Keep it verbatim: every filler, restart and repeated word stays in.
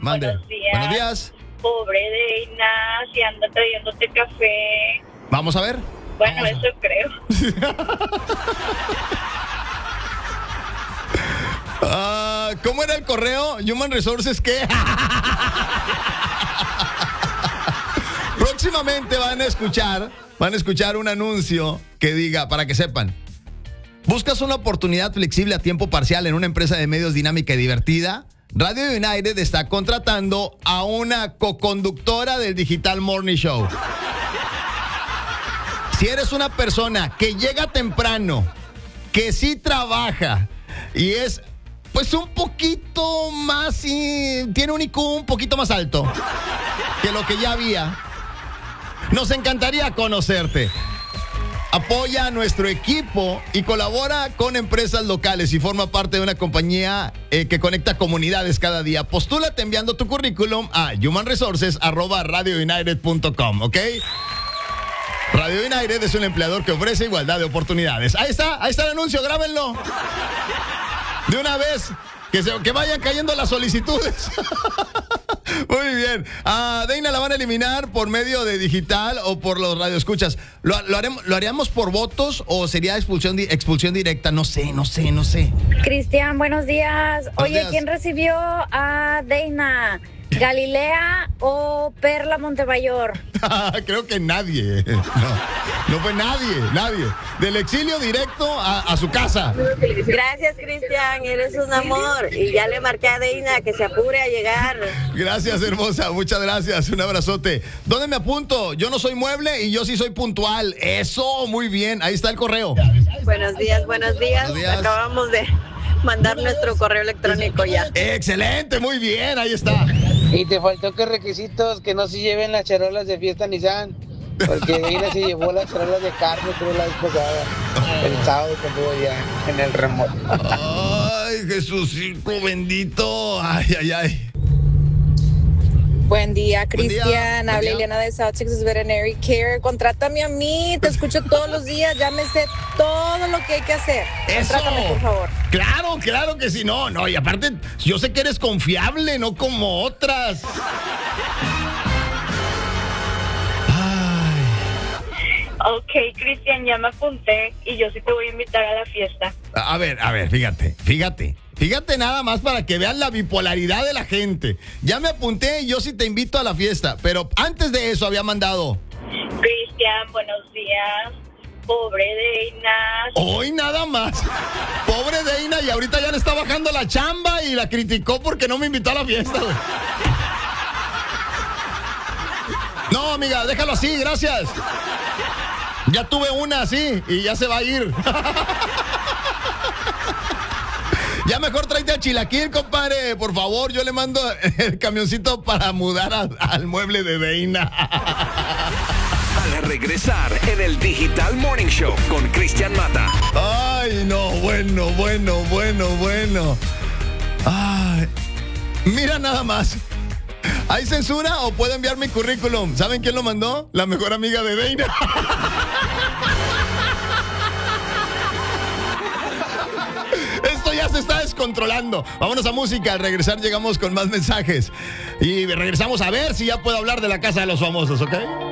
Mande. Buenos días. Buenos días. Pobre Deina, si anda trayéndote café. Vamos a ver. Bueno, Vamos a... eso creo. uh, ¿Cómo era el correo? Human Resources, ¿qué? Próximamente van a escuchar, van a escuchar un anuncio que diga, para que sepan, ¿buscas una oportunidad flexible a tiempo parcial en una empresa de medios dinámica y divertida? Radio United está contratando a una coconductora del Digital Morning Show. Si eres una persona que llega temprano, que sí trabaja y es pues un poquito más, y tiene un I Q un poquito más alto que lo que ya había, nos encantaría conocerte. Apoya a nuestro equipo y colabora con empresas locales y forma parte de una compañía eh, que conecta comunidades cada día. Postúlate enviando tu currículum a human resources arroba radio united punto com, ¿ok? Radio United es un empleador que ofrece igualdad de oportunidades. Ahí está, ahí está el anuncio, grábenlo. De una vez, que, se, que vayan cayendo las solicitudes. Muy bien. A Deina la van a eliminar por medio de digital o por los radioescuchas. ¿Lo, lo, haremos, ¿Lo haríamos por votos o sería expulsión, di, expulsión directa? No sé, no sé, no sé. Cristian, buenos días. Buenos Oye, días. ¿Quién recibió a Deina? ¿Galilea o Perla Montemayor? Creo que nadie. No, no fue nadie, nadie. Del exilio directo a, a su casa. Gracias, Cristian, eres un amor. Y ya le marqué a Deina que se apure a llegar. Gracias, hermosa, muchas gracias. Un abrazote. ¿Dónde me apunto? Yo no soy mueble y yo sí soy puntual. Eso, muy bien. Ahí está el correo. Buenos días, buenos días. Buenos días. Acabamos de mandar nuestro correo electrónico ya. Excelente, muy bien, ahí está. Y te faltó que requisitos, que no se lleven las charolas de fiesta Nissan. Porque Deina se llevó las charolas de carne, creo, la vez pasada. El sábado que estuvo allá en el remoto. Ay, Jesucito bendito. Ay, ay, ay. Buen día, Buen día, Cristian. buen Habla día. Eliana de South Texas Veterinary Care. Contrátame a mí, te escucho todos los días, ya me sé todo lo que hay que hacer. Eso. Contrátame, por favor. Claro, claro que sí. No, no, y aparte, yo sé que eres confiable, no como otras. Ay. Ok, Cristian, ya me apunté y yo sí te voy a invitar a la fiesta. A ver, a ver, fíjate, fíjate. Fíjate nada más para que vean la bipolaridad de la gente. Ya me apunté y yo sí te invito a la fiesta. Pero antes de eso había mandado. Cristian, buenos días. Pobre Deina. Hoy nada más. Pobre Deina, y ahorita ya le está bajando la chamba y la criticó porque no me invitó a la fiesta, güey. No, amiga, déjalo así, gracias. Ya tuve una así y ya se va a ir. Ya mejor tráete a Chilaquil, compadre. Por favor, yo le mando el camioncito para mudar a, al mueble de Deina. Al regresar en el Digital Morning Show con Cristian Mata. Ay, no, bueno, bueno, bueno, bueno. Ay, mira nada más. ¿Hay censura o puedo enviar mi currículum? ¿Saben quién lo mandó? La mejor amiga de Deina. Esto ya se está descontrolando. Vámonos a música. Al regresar llegamos con más mensajes. Y regresamos a ver si ya puedo hablar de la Casa de los Famosos, ¿ok?